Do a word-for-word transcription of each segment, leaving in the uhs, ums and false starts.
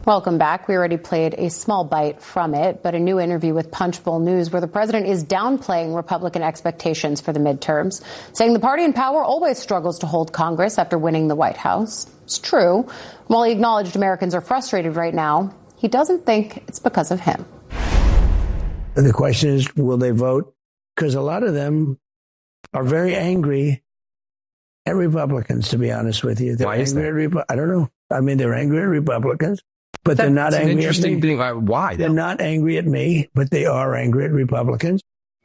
Welcome back. We already played a small bite from it, but a new interview with Punchbowl News where the president is downplaying Republican expectations for the midterms, saying the party in power always struggles to hold Congress after winning the White House. It's true. While he acknowledged Americans are frustrated right now, he doesn't think it's because of him. The question is, will they vote? Because a lot of them are very angry at Republicans, to be honest with you. They're Why is angry that? at Repu- I don't know. I mean, they're angry at Republicans. But That's they're not an angry interesting at me. thing. Uh, Why? They're not angry at me, but they are angry at Republicans.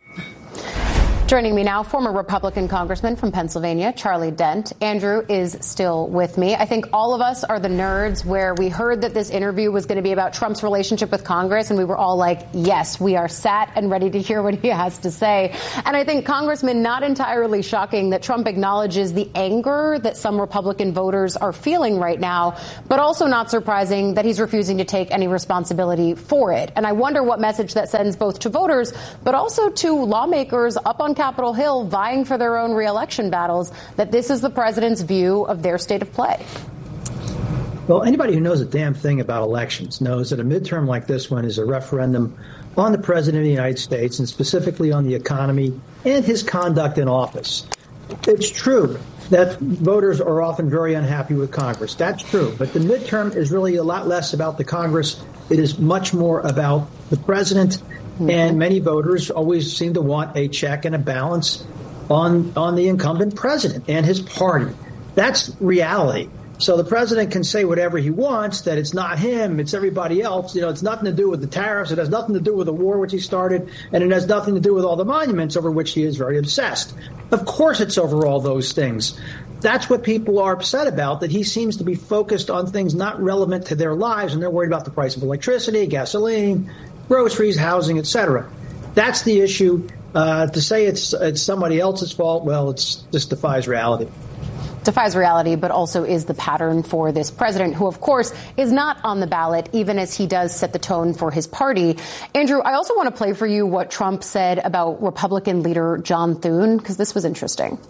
Joining me now, former Republican Congressman from Pennsylvania, Charlie Dent. Andrew is still with me. I think all of us are the nerds where we heard that this interview was going to be about Trump's relationship with Congress, and we were all like, yes, we are sat and ready to hear what he has to say. And I think, Congressman, not entirely shocking that Trump acknowledges the anger that some Republican voters are feeling right now, but also not surprising that he's refusing to take any responsibility for it. And I wonder what message that sends both to voters, but also to lawmakers up on Capitol Hill vying for their own reelection battles, that this is the president's view of their state of play. Well, anybody who knows a damn thing about elections knows that a midterm like this one is a referendum on the president of the United States, and specifically on the economy and his conduct in office. It's true that voters are often very unhappy with Congress. That's true. But the midterm is really a lot less about the Congress. It is much more about the president. And many voters always seem to want a check and a balance on on the incumbent president and his party. That's reality. So the president can say whatever he wants, that it's not him, it's everybody else. You know, it's nothing to do with the tariffs. It has nothing to do with the war which he started. And it has nothing to do with all the monuments over which he is very obsessed. Of course it's over all those things. That's what people are upset about, that he seems to be focused on things not relevant to their lives, and they're worried about the price of electricity, gasoline, groceries, housing, et cetera. That's the issue. Uh, to say it's it's somebody else's fault, well, it's just defies reality. Defies reality, but also is the pattern for this president, who, of course, is not on the ballot, even as he does set the tone for his party. Andrew, I also want to play for you what Trump said about Republican leader John Thune, because this was interesting.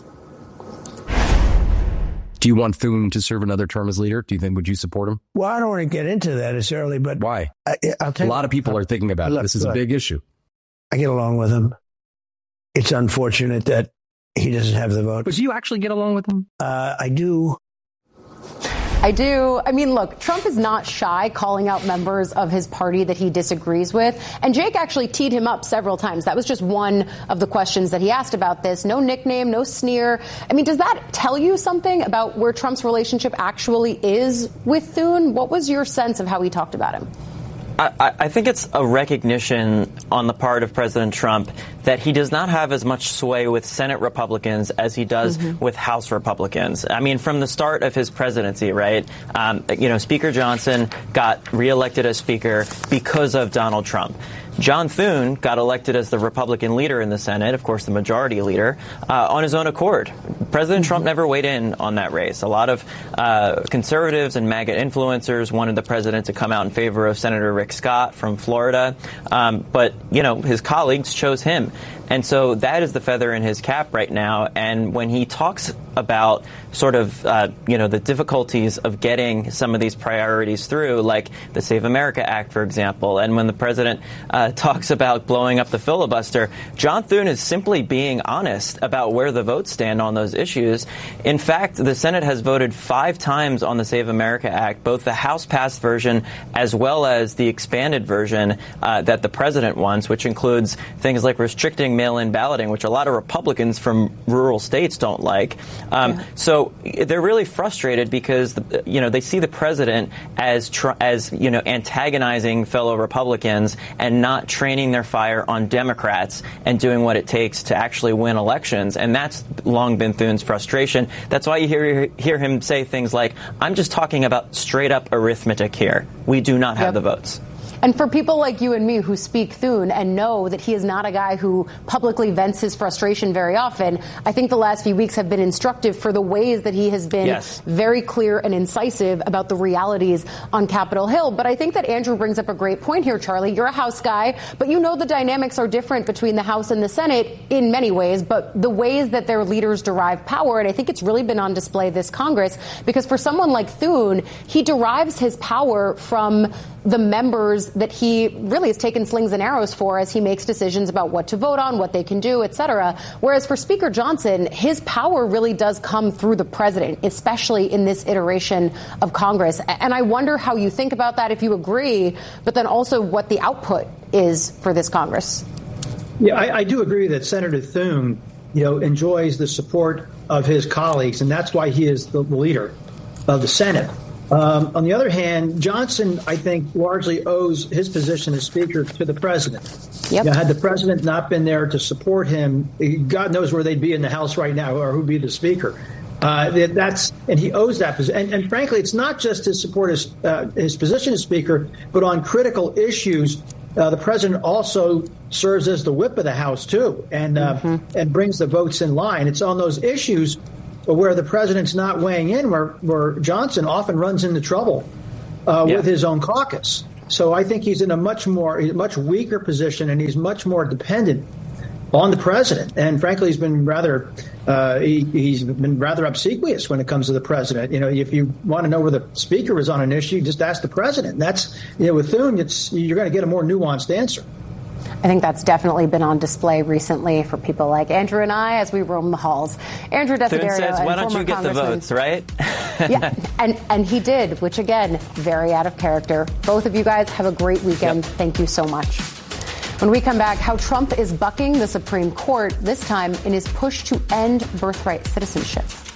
Do you want Thune to serve another term as leader? Do you think, would you support him? Well, I don't want to get into that necessarily, but why? I, I'll tell a lot you, of people are thinking about look, it. This is look, a big issue. I get along with him. It's unfortunate that he doesn't have the vote. But do you actually get along with him? Uh, I do. I do. I mean, look, Trump is not shy calling out members of his party that he disagrees with. And Jake actually teed him up several times. That was just one of the questions that he asked about this. No nickname, no sneer. I mean, does that tell you something about where Trump's relationship actually is with Thune? What was your sense of how he talked about him? I, I think it's a recognition on the part of President Trump that he does not have as much sway with Senate Republicans as he does mm-hmm. with House Republicans. I mean, from the start of his presidency, right, um, you know, Speaker Johnson got reelected as Speaker because of Donald Trump. John Thune got elected as the Republican leader in the Senate, of course, the majority leader, uh, on his own accord. President Trump never weighed in on that race. A lot of uh, conservatives and MAGA influencers wanted the president to come out in favor of Senator Rick Scott from Florida. Um, but, you know, his colleagues chose him. And so that is the feather in his cap right now. And when he talks about sort of, uh, you know, the difficulties of getting some of these priorities through, like the Save America Act, for example, and when the president uh, talks about blowing up the filibuster, John Thune is simply being honest about where the votes stand on those issues. In fact, the Senate has voted five times on the Save America Act, both the House-passed version as well as the expanded version uh, that the president wants, which includes things like restricting mail-in balloting, which a lot of Republicans from rural states don't like. Um, yeah. So they're really frustrated because, you know, they see the president as, tr- as you know, antagonizing fellow Republicans and not training their fire on Democrats and doing what it takes to actually win elections. And that's long been Thune's frustration. That's why you hear, hear him say things like, I'm just talking about straight up arithmetic here. We do not have yep. the votes. And for people like you and me who speak Thune and know that he is not a guy who publicly vents his frustration very often, I think the last few weeks have been instructive for the ways that he has been yes. very clear and incisive about the realities on Capitol Hill. But I think that Andrew brings up a great point here, Charlie. You're a House guy, but you know the dynamics are different between the House and the Senate in many ways, but the ways that their leaders derive power, and I think it's really been on display this Congress, because for someone like Thune, he derives his power from the members that he really has taken slings and arrows for as he makes decisions about what to vote on, what they can do, et cetera. Whereas for Speaker Johnson, his power really does come through the president, especially in this iteration of Congress. And I wonder how you think about that, if you agree, but then also what the output is for this Congress. Yeah, I, I do agree that Senator Thune, you know, enjoys the support of his colleagues, and that's why he is the leader of the Senate. Um, on the other hand, Johnson, I think, largely owes his position as Speaker to the president. Yep. You know, had the president not been there to support him, God knows where they'd be in the House right now, or who'd be the Speaker. Uh, that's and he owes that position. And, and frankly, it's not just his support as uh, his position as Speaker, but on critical issues. Uh, the president also serves as the whip of the House, too, and uh, mm-hmm. and brings the votes in line. It's on those issues where the president's not weighing in, where, where Johnson often runs into trouble uh, yeah. with his own caucus. So I think he's in a much more, much weaker position, and he's much more dependent on the president. And frankly, he's been rather, uh, he, he's been rather obsequious when it comes to the president. You know, if you want to know where the speaker is on an issue, just ask the president. And that's, you know, with Thune, it's you're going to get a more nuanced answer. I think that's definitely been on display recently for people like Andrew and I as we roam the halls. Andrew Desiderio, says, why don't you get the votes, right? yeah, and, and he did, which, again, very out of character. Both of you guys have a great weekend. Yep. Thank you so much. When we come back, how Trump is bucking the Supreme Court, this time in his push to end birthright citizenship.